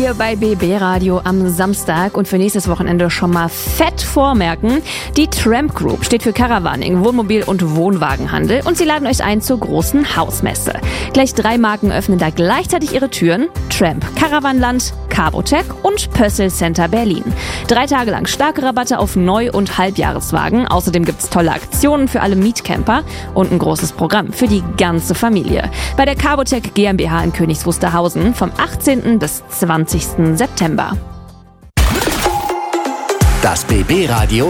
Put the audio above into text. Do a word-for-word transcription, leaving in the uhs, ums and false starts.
Hier bei B B Radio am Samstag und für nächstes Wochenende schon mal fett vormerken. Die Tramp Group steht für Caravaning, Wohnmobil- und Wohnwagenhandel und sie laden euch ein zur großen Hausmesse. Gleich drei Marken öffnen da gleichzeitig ihre Türen. Tramp Caravanland, Carbotec und Pössl Center Berlin. Drei Tage lang starke Rabatte auf Neu- und Halbjahreswagen. Außerdem gibt's tolle Aktionen für alle Mietcamper und ein großes Programm für die ganze Familie. Bei der Carbotec GmbH in Königs Wusterhausen vom achtzehnten bis zwanzigsten September. Das B B Radio